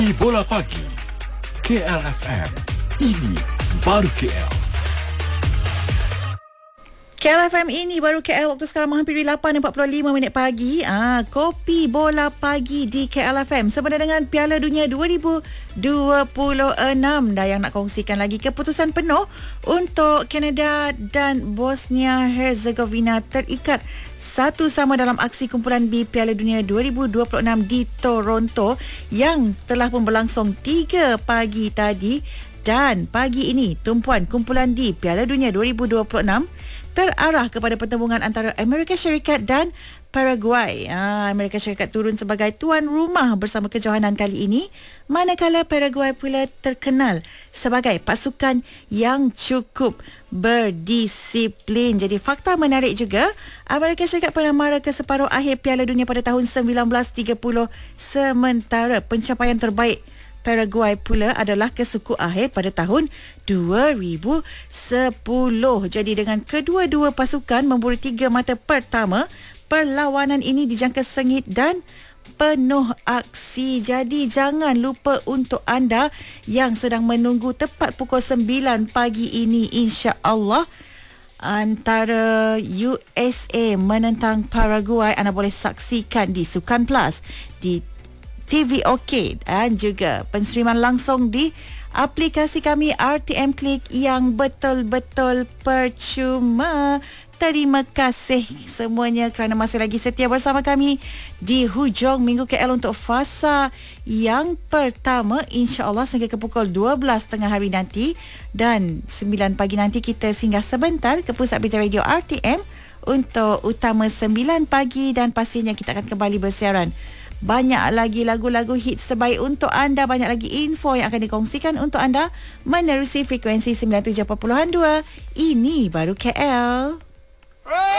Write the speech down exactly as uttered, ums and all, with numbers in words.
Bola Pagi K L F M. Ini baru K L. K L F M ini baru K L. Waktu sekarang menghampiri lapan empat puluh lima minit pagi. Ah, Kopi Bola Pagi di K L F M sempena dengan Piala Dunia dua ribu dua puluh enam. Dah yang nak kongsikan lagi keputusan penuh untuk Canada dan Bosnia Herzegovina terikat satu sama dalam aksi kumpulan B Piala Dunia dua ribu dua puluh enam di Toronto yang telah pun berlangsung tiga pagi tadi. Dan pagi ini tumpuan kumpulan D Piala Dunia dua ribu dua puluh enam terarah kepada pertembungan antara Amerika Syarikat dan Paraguay. Ah, Amerika Syarikat turun sebagai tuan rumah bersama kejohanan kali ini, manakala Paraguay pula terkenal sebagai pasukan yang cukup berdisiplin. Jadi fakta menarik juga, Amerika Syarikat pernah mara ke separuh akhir Piala Dunia pada tahun sembilan belas tiga puluh, sementara pencapaian terbaik Paraguay pula adalah ke suku akhir pada tahun dua ribu sepuluh. Jadi dengan kedua-dua pasukan memburu tiga mata pertama, perlawanan ini dijangka sengit dan penuh aksi. Jadi jangan lupa untuk anda yang sedang menunggu tepat pukul sembilan pagi ini, insya-Allah, antara U S A menentang Paraguay, anda boleh saksikan di Sukan Plus, di T V OK dan juga penseriman langsung di aplikasi kami R T M Klik yang betul-betul percuma. Terima kasih semuanya kerana masih lagi setia bersama kami di hujung minggu K L untuk fasa yang pertama, insya-Allah sehingga ke pukul dua belas tiga puluh hari nanti, dan sembilan pagi nanti kita singgah sebentar ke Pusat Berita Radio R T M untuk utama sembilan pagi, dan pastinya kita akan kembali bersiaran. Banyak lagi lagu-lagu hits terbaik untuk anda, banyak lagi info yang akan dikongsikan untuk anda menerusi frekuensi sembilan puluh tujuh perpuluhan dua. Ini baru K L.